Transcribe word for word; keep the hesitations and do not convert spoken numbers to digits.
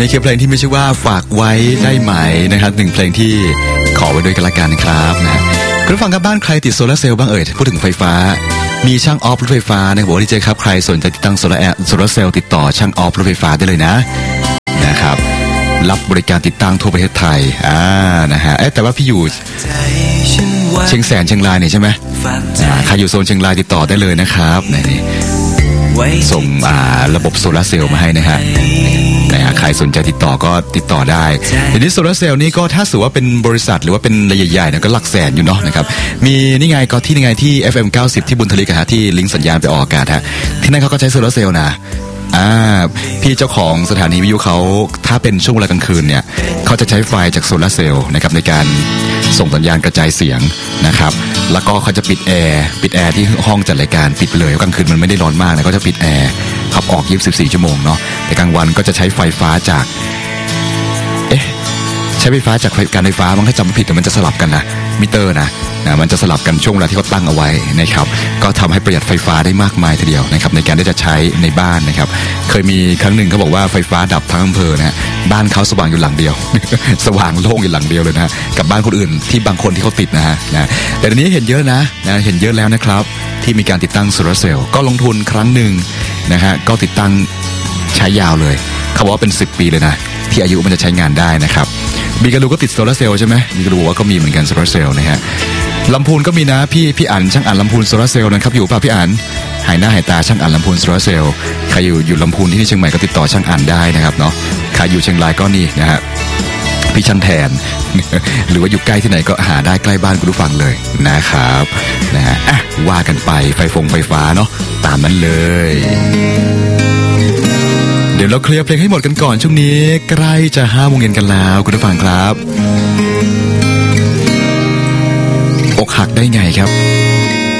นี่คือเพลงที่มีชื่อว่าฝากไว้ได้ไหมนะครับหนึ่งเพลงที่ขอไว้ด้วยกันละกันนะครับนะคุณฟังกับบ้านใครติดโซลาร์เซลล์บ้างเอ่ยพูดถึงไฟฟ้ามีช่างออฟรถไฟฟ้านะบอกว่าดีเจครับใครสนใจติดตั้งโซลาร์โซลาร์เซลล์ติดต่อช่างออฟรถไฟฟ้าได้เลยนะนะครับรับบริการติดตั้งทั่วประเทศไทยอ่านะฮะเอ๊ะแต่ว่าพี่อยู่เชียงแสนเชียงรายเนี่ยใช่ไหมอ่าใครอยู่โซนเชียงรายติดต่อได้เลยนะครับนี่ส่งอ่าระบบโซลาร์เซลล์มาให้นะฮะนะฮะใครสนใจติดต่อก็ติดต่อได้ทีนี้โซลาร์เซลล์นี่ก็ถ้าสมมติว่าเป็นบริษัทหรือว่าเป็นรายใหญ่ๆเนี่ยก็หลักแสนอยู่เนาะนะครับมีนี่ไงก็ที่นี่ไงที่ เอฟ เอ็ม เก้าสิบที่บุญทลิกฮะที่ลิงก์สัญญาณไปออกอากาศฮะที่นั่นเขาก็ใช้โซลาร์เซลล์นะอ่าพี่เจ้าของสถานีวิทยุเขาถ้าเป็นช่วงเวลากลางคืนเนี่ยเขาจะใช้ไฟจากโซลาร์เซลล์นะครับในการส่งสัญญาณกระจายเสียงนะครับแล้วก็เขาจะปิดแอร์ปิดแอร์ที่ห้องจัดรายการปิดไปเลยกลางคืนมันไม่ได้ร้อนมากนะก็จะปิดแอร์ขับออกยี่สิบสี่ชั่วโมงเนาะแต่กลางวันก็จะใช้ไฟฟ้าจากเอ๊ะใช้ไฟฟ้าจากการไฟฟ้ามันถ้าจำไม่ผิดแต่มันจะสลับกันนะมิเตอร์นะนะมันจะสลับกันช่วงเวลาที่เขาตั้งเอาไว้นะครับก็ทำให้ประหยัดไฟฟ้าได้มากมายทีเดียวนะครับในการที่จะใช้ในบ้านนะครับเคยมีครั้งหนึ่งเขาบอกว่าไฟฟ้าดับทั้งอำเภอนะฮะบ้านเขาสว่างอยู่หลังเดียว สว่างโล่งอยู่หลังเดียวเลยนะกับบ้านคนอื่นที่บางคนที่เขาติดนะฮะนะแต่ตอนนี้เห็นเยอะนะนะเห็นเยอะแล้วนะครับที่มีการติดตั้งโซลาร์เซลล์ก็ลงทุนครั้งหนึ่งนะฮะก็ติดตั้งใช้ยาวเลยเขาบอกว่าเป็นสิบปีเลยนะที่อายุมันจะใช้งานได้นะครับมีกระดูก็ติดโซลาร์เซลล์ใช่ไหมมีกระดูว่าก็มีเหมือนกันโซลาร์เซลล์นะฮะลำพูนก็มีนะพี่พี่อั๋นช่างอั๋นลำพูนโซลาร์เซลล์นะครับอยู่ป่ะพี่อั๋นหายหน้าหายตาช่างอั๋นลำพูนโซลาร์เซลล์ใครอยู่อยู่ลำพูนที่นี่เชียงใหม่ก็ติดต่อช่างอั๋นได้นะครับเนาะใครอยู่เชียงรายก็นี่นะฮะพี่ช่างแทน หรือว่าอยู่ใกล้ที่ไหนก็หาได้ใกล้บ้านคุณผู้ฟังเลยนะครับนะฮะอ่ะว่ากันไปไฟฟงไฟฟ้าเนาะตามนั้นเลยเดี๋ยวเราเคลียร์เพลงให้หมดกันก่อนช่วงนี้ใกล้จะห้าโมงเย็นกันแล้วคุณผู้ฟังครับอกหักได้ไงครับ